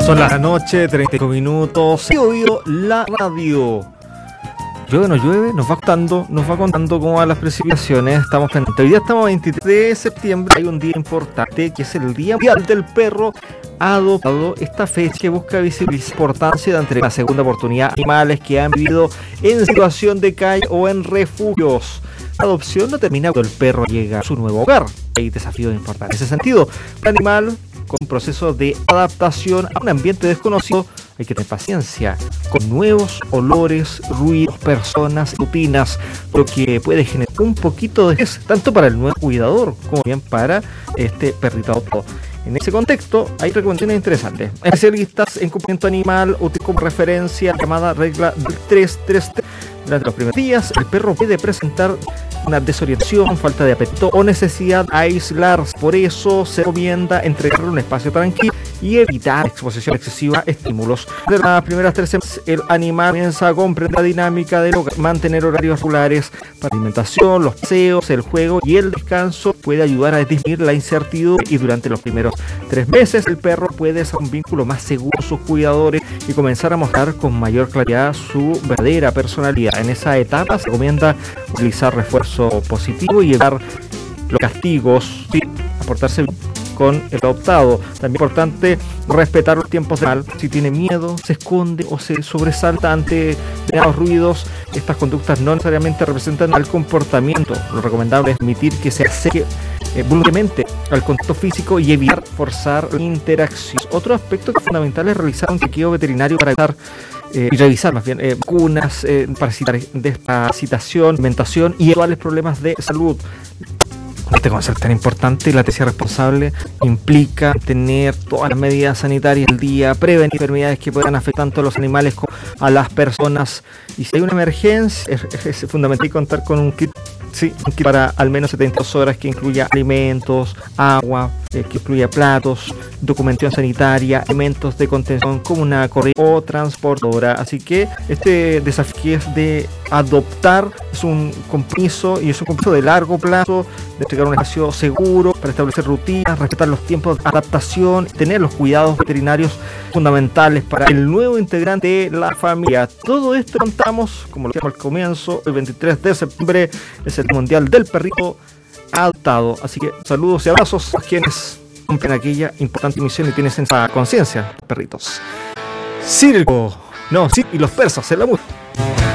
Son las noche, 35 minutos. Oído la radio. Llueve, no llueve, nos va contando cómo van las precipitaciones. Estamos pendientes. Hoy día estamos 23 de septiembre. Hay un día importante que es el Día Mundial del Perro. Ha adoptado esta fecha que busca visibilizar la importancia de entregar una segunda oportunidad a animales que han vivido en situación de calle o en refugios. La adopción no termina cuando el perro llega a su nuevo hogar. Hay desafíos importantes. En ese sentido, el animal con un proceso de adaptación a un ambiente desconocido, hay que tener paciencia con nuevos olores, ruidos, personas, rutinas, lo que puede generar un poquito de estrés tanto para el nuevo cuidador como bien para este perrito adoptado. En ese contexto hay recomendaciones interesantes. Especialistas en comportamiento animal utilizan como referencia la llamada regla del 3-3-3. Durante los primeros días, el perro puede presentar una desorientación, falta de apetito o necesidad de aislarse. Por eso se recomienda entregarle un espacio tranquilo y evitar exposición excesiva a estímulos. De las primeras 3 semanas, el animal comienza a comprender la dinámica del hogar, mantener horarios regulares para la alimentación, los paseos, el juego y el descanso puede ayudar a disminuir la incertidumbre, y durante los primeros 3 meses el perro puede ser un vínculo más seguro con sus cuidadores y comenzar a mostrar con mayor claridad su verdadera personalidad. En esa etapa se recomienda utilizar refuerzo positivo y evitar los castigos y aportarse con el adoptado. También es importante respetar los tiempos de mal. Si tiene miedo, se esconde o se sobresalta ante determinados ruidos, estas conductas no necesariamente representan al comportamiento. Lo recomendable es permitir que se acerque voluntariamente al contacto físico y evitar forzar interacciones. Otro aspecto que es fundamental es realizar un chequeo veterinario para evitar y revisar más bien vacunas, desparasitación, alimentación y eventuales problemas de salud. Este concepto tan importante, la tenencia responsable implica tener todas las medidas sanitarias al día, prevenir enfermedades que puedan afectar tanto a los animales como a las personas. Y si hay una emergencia, es fundamental contar con un kit para al menos 72 horas que incluya alimentos, agua, que incluya platos, documentación sanitaria, elementos de contención como una correa o transportadora. Así que este desafío es de adoptar, es un compromiso y es un compromiso de largo plazo, de entregar un espacio seguro para establecer rutinas, respetar los tiempos de adaptación, tener los cuidados veterinarios fundamentales para el nuevo integrante de la familia. Todo esto contamos, como lo dijimos al comienzo, el 23 de septiembre es el Mundial del Perrito Adoptado. Así que saludos y abrazos a quienes cumplen aquella importante misión y tienen esa conciencia, perritos. Circo, no, sí, y los persas en la música.